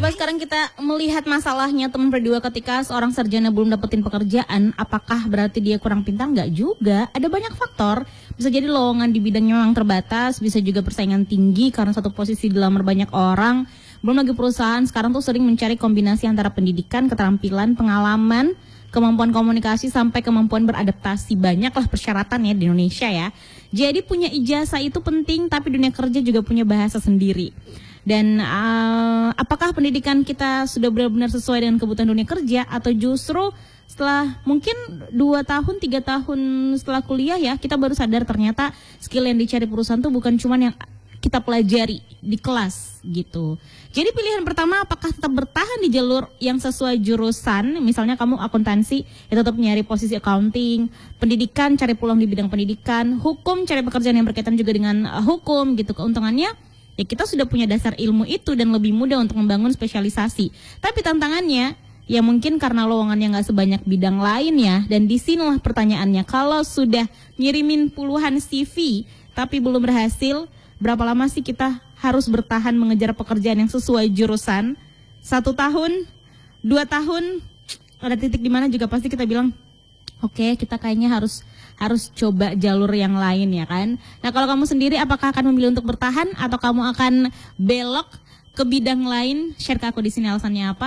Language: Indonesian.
Coba sekarang kita melihat masalahnya teman berdua ketika seorang sarjana belum dapetin pekerjaan. Apakah berarti dia kurang pintar? Nggak juga. Ada banyak faktor. Bisa jadi lowongan di bidangnya memang terbatas. Bisa juga persaingan tinggi karena satu posisi dilamar banyak orang. Belum lagi perusahaan sekarang tuh sering mencari kombinasi antara pendidikan, keterampilan, pengalaman, kemampuan komunikasi sampai kemampuan beradaptasi. Banyaklah persyaratan ya di Indonesia ya. Jadi punya ijazah itu penting, tapi dunia kerja juga punya bahasa sendiri. Dan apakah pendidikan kita sudah benar-benar sesuai dengan kebutuhan dunia kerja, atau justru setelah mungkin 2 tahun, 3 tahun setelah kuliah ya, kita baru sadar ternyata skill yang dicari perusahaan tuh bukan cuma yang kita pelajari di kelas gitu. Jadi pilihan pertama, apakah tetap bertahan di jalur yang sesuai jurusan, misalnya kamu akuntansi, ya tetap nyari posisi accounting, pendidikan cari peluang di bidang pendidikan, hukum cari pekerjaan yang berkaitan juga dengan hukum gitu. Keuntungannya ya kita sudah punya dasar ilmu itu dan lebih mudah untuk membangun spesialisasi. Tapi tantangannya ya mungkin karena lowongannya nggak sebanyak bidang lain ya. Dan disinilah pertanyaannya, kalau sudah ngirimin puluhan CV tapi belum berhasil, berapa lama sih kita harus bertahan mengejar pekerjaan yang sesuai jurusan? 1 tahun, 2 tahun, ada titik di mana juga pasti kita bilang, oke, kita kayaknya harus coba jalur yang lain ya kan. Nah kalau kamu sendiri apakah akan memilih untuk bertahan atau kamu akan belok ke bidang lain? Share ke aku di sini alasannya apa.